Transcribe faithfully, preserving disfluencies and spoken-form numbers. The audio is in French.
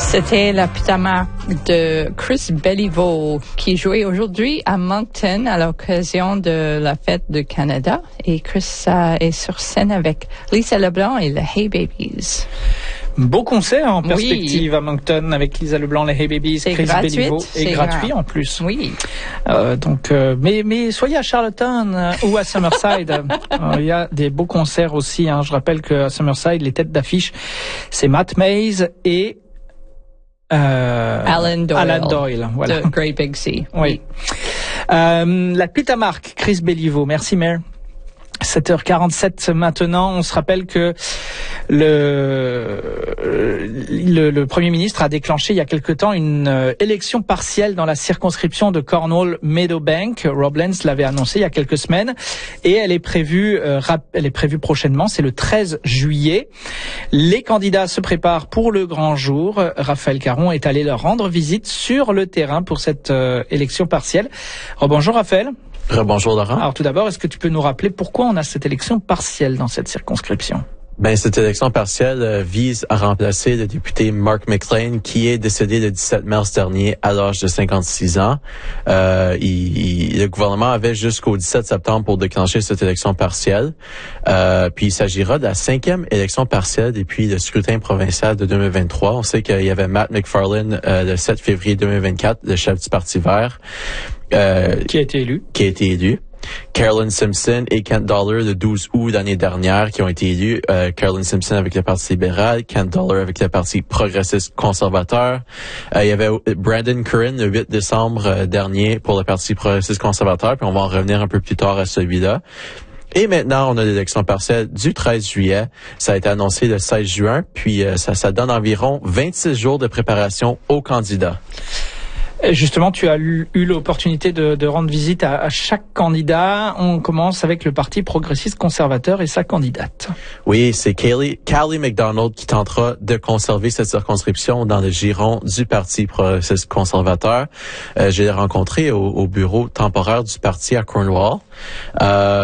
C'était la pitama de Chris Belliveau qui jouait aujourd'hui à Moncton à l'occasion de la fête du Canada. Et Chris euh, est sur scène avec Lisa Leblanc et les Hey Babies. Beau concert en perspective oui. à Moncton avec Lisa Leblanc, les Hey Babies, c'est Chris Belliveau. C'est et gratuit grave. En plus. Oui. Euh, donc, euh, mais mais soyez à Charlottetown euh, ou à Summerside. euh, il y a des beaux concerts aussi. Hein. Je rappelle que à Summerside, les têtes d'affiche, c'est Matt Mays et euh, Alan Doyle. Alan Doyle. Voilà. De Great Big Sea. Oui. oui. Euh, la Pitamarque, Chris Belliveau. Merci, Mère. sept heures quarante-sept maintenant, on se rappelle que le, le, le Premier ministre a déclenché il y a quelque temps une euh, élection partielle dans la circonscription de Cornwall-Meadowbank. Rob Lenz l'avait annoncé il y a quelques semaines et elle est prévue, euh, rap, elle est prévue prochainement, c'est le treize juillet. Les candidats se préparent pour le grand jour. Raphaël Caron est allé leur rendre visite sur le terrain pour cette euh, élection partielle. Rebonjour Raphaël. Bonjour Laurent. Alors tout d'abord, est-ce que tu peux nous rappeler pourquoi on a cette élection partielle dans cette circonscription? Ben cette élection partielle euh, vise à remplacer le député Mark McLean qui est décédé le dix-sept mars dernier à l'âge de cinquante-six ans. Euh, il, il, le gouvernement avait jusqu'au dix-sept septembre pour déclencher cette élection partielle. Euh, puis il s'agira de la cinquième élection partielle depuis le scrutin provincial de deux mille vingt-trois. On sait qu'il y avait Matt McFarlane euh, le sept février deux mille vingt-quatre, le chef du Parti vert. Euh, qui a été élu. Qui a été élu. Carolyn Simpson et Kent Dollar le douze août l'année dernière qui ont été élus. Euh, Carolyn Simpson avec le Parti libéral, Kent Dollar avec le Parti progressiste conservateur. Euh, il y avait Brandon Curran le huit décembre euh, dernier pour le Parti progressiste conservateur, puis on va en revenir un peu plus tard à celui-là. Et maintenant, on a l'élection partielle du treize juillet. Ça a été annoncé le seize juin, puis euh, ça, ça donne environ vingt-six jours de préparation aux candidats. Justement, tu as eu, eu l'opportunité de, de rendre visite à, à chaque candidat. On commence avec le Parti progressiste conservateur et sa candidate. Oui, c'est Callie, Callie McDonald qui tentera de conserver cette circonscription dans le giron du Parti progressiste conservateur. Euh, je l'ai rencontrée au, au bureau temporaire du parti à Cornwall. Euh,